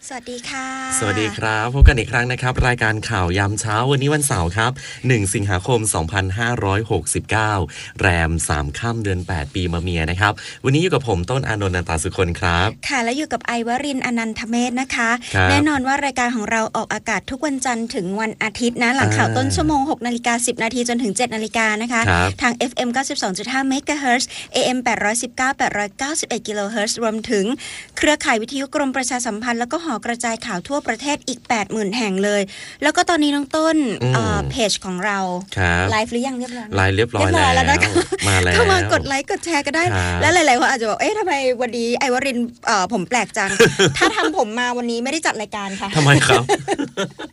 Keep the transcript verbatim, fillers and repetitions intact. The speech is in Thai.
สวัสดีค่ะสวัสดีครับพบกันอีกครั้งนะครับรายการข่าวยามเช้าวันนี้วันเสาร์ครับหนึ่งสิงหาคมสองพันห้าร้อยหกสิบเก้าแรมสามค่ำเดือนแปดปีมะเมียนะครับวันนี้อยู่กับผมต้นอานนท์นันตาสุคนครับค่ะและอยู่กับไอวรินอนันทเมธนะคะแน่นอนว่ารายการของเราออกอากาศทุกวันจันทร์ถึงวันอาทิตย์นะหลังข่าวต้นชั่วโมง หกนาฬิกาสิบนาทีจนถึงเจ็ดนาฬิกานะคะทาง เอฟ เอ็ม เก้าสิบสองจุดห้า เมกะเฮิรตซ์ เอ เอ็ม แปดร้อยสิบเก้า แปดร้อยเก้าสิบเอ็ด กิโลเฮิรตซ์รวมถึงเครือข่ายวิทยุกรมประชาสัมพันธ์แล้วก็หอกระจายข่าวทั่วประเทศอีก แปดหมื่น แห่งเลยแล้วก็ตอนนี้น้องต้นเพจของเราไลฟ์หรือยังเรียบร้อยไลฟ์เรียบร้อยแล้วนะคะมาแล้วเข้ามากดไลค์กดแชร์ก็ได้แล้วหลายๆคนอาจจะบอกเอ๊ะทำไมวันนี้ไอวรินผมแปลกจังถ้าทำผมมาวันนี้ไม่ได้จัดรายการค่ะทำไมครับ